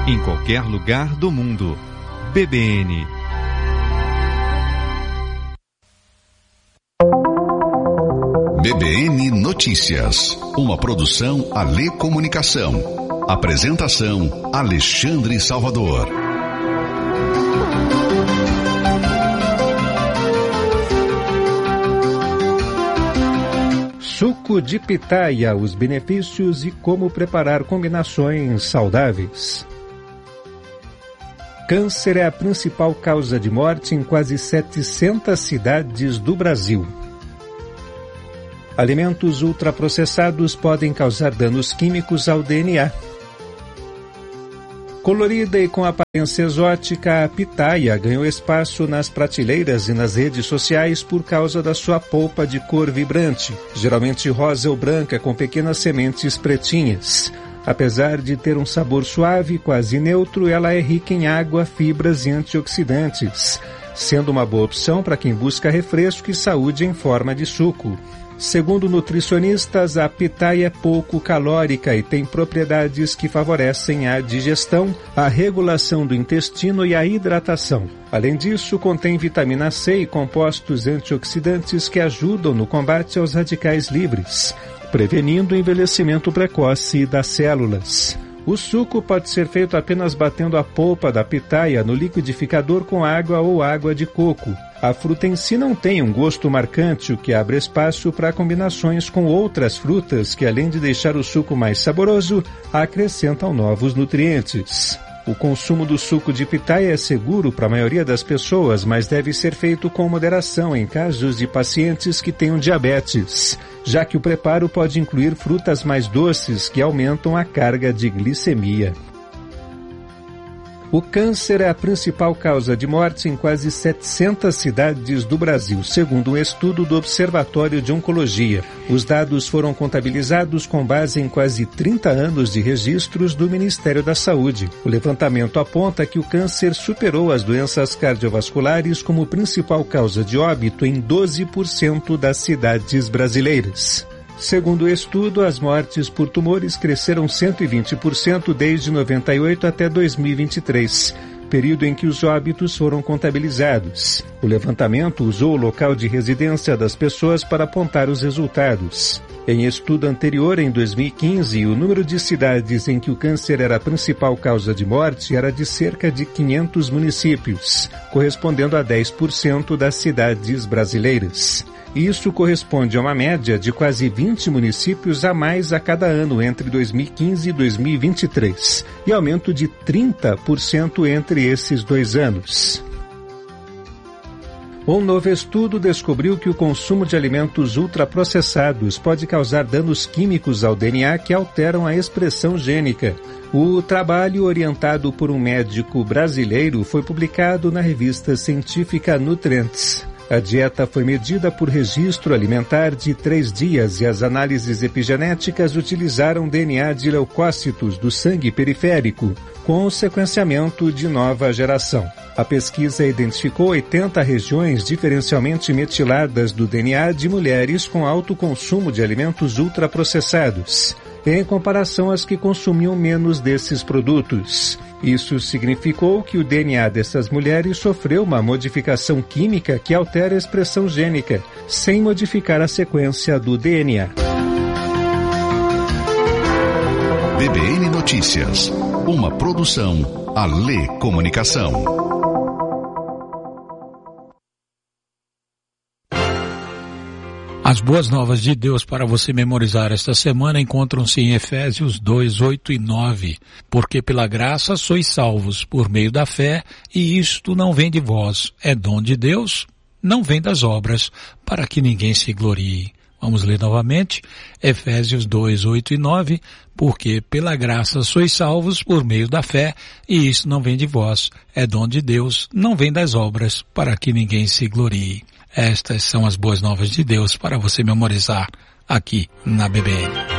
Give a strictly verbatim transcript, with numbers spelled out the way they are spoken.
em qualquer lugar do mundo. B B N. B B N Notícias, uma produção Alê Comunicação. Apresentação Alexandre Salvador. Suco de pitaia, os benefícios e como preparar combinações saudáveis. Câncer é a principal causa de morte em quase setecentas cidades do Brasil. Alimentos ultraprocessados podem causar danos químicos ao D N A. Colorida e com aparência exótica, a pitaia ganhou espaço nas prateleiras e nas redes sociais por causa da sua polpa de cor vibrante, geralmente rosa ou branca com pequenas sementes pretinhas. Apesar de ter um sabor suave, quase neutro, ela é rica em água, fibras e antioxidantes, sendo uma boa opção para quem busca refresco e saúde em forma de suco. Segundo nutricionistas, a pitaia é pouco calórica e tem propriedades que favorecem a digestão, a regulação do intestino e a hidratação. Além disso, contém vitamina C e compostos antioxidantes que ajudam no combate aos radicais livres, prevenindo o envelhecimento precoce das células. O suco pode ser feito apenas batendo a polpa da pitaia no liquidificador com água ou água de coco. A fruta em si não tem um gosto marcante, o que abre espaço para combinações com outras frutas que, além de deixar o suco mais saboroso, acrescentam novos nutrientes. O consumo do suco de pitaia é seguro para a maioria das pessoas, mas deve ser feito com moderação em casos de pacientes que tenham diabetes, já que o preparo pode incluir frutas mais doces que aumentam a carga de glicemia. O câncer é a principal causa de morte em quase setecentas cidades do Brasil, segundo um estudo do Observatório de Oncologia. Os dados foram contabilizados com base em quase trinta anos de registros do Ministério da Saúde. O levantamento aponta que o câncer superou as doenças cardiovasculares como principal causa de óbito em doze por cento das cidades brasileiras. Segundo o estudo, as mortes por tumores cresceram cento e vinte por cento desde noventa e oito até dois mil e vinte e três, período em que os óbitos foram contabilizados. O levantamento usou o local de residência das pessoas para apontar os resultados. Em estudo anterior, em dois mil e quinze, o número de cidades em que o câncer era a principal causa de morte era de cerca de quinhentos municípios, correspondendo a dez por cento das cidades brasileiras. Isso corresponde a uma média de quase vinte municípios a mais a cada ano entre dois mil e quinze e dois mil e vinte e três, e aumento de trinta por cento entre esses dois anos. Um novo estudo descobriu que o consumo de alimentos ultraprocessados pode causar danos químicos ao D N A que alteram a expressão gênica. O trabalho, orientado por um médico brasileiro, foi publicado na revista científica Nutrients. A dieta foi medida por registro alimentar de três dias e as análises epigenéticas utilizaram D N A de leucócitos do sangue periférico, com sequenciamento de nova geração. A pesquisa identificou oitenta regiões diferencialmente metiladas do D N A de mulheres com alto consumo de alimentos ultraprocessados, em comparação às que consumiam menos desses produtos. Isso significou que o D N A dessas mulheres sofreu uma modificação química que altera a expressão gênica, sem modificar a sequência do D N A. B B N Notícias, uma produção Alê Comunicação. As boas novas de Deus para você memorizar esta semana encontram-se em Efésios dois, oito e nove. Porque pela graça sois salvos por meio da fé, e isto não vem de vós, é dom de Deus, não vem das obras, para que ninguém se glorie. Vamos ler novamente, Efésios dois, oito e nove. Porque pela graça sois salvos por meio da fé, e isto não vem de vós, é dom de Deus, não vem das obras, para que ninguém se glorie. Estas são as boas novas de Deus para você memorizar aqui na B B N.